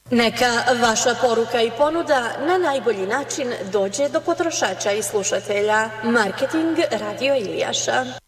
Neka vaša poruka i ponuda na najbolji način dođe do potrošača i slušatelja. Marketing Radio Iljaša.